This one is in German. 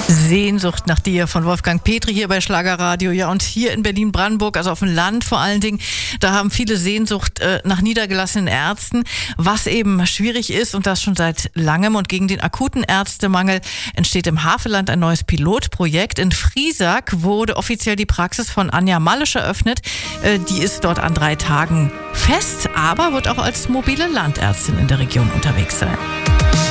Sehnsucht nach dir von Wolfgang Petri hier bei Schlagerradio. Ja, und hier in Berlin-Brandenburg, also auf dem Land vor allen Dingen, da haben viele Sehnsucht nach niedergelassenen Ärzten, was eben schwierig ist und das schon seit langem. Und gegen den akuten Ärztemangel entsteht im Havelland ein neues Pilotprojekt. In Friesack wurde offiziell die Praxis von Anja Malisch eröffnet. Die ist dort an 3 Tagen fest, aber wird auch als mobile Landärztin in der Region unterwegs sein.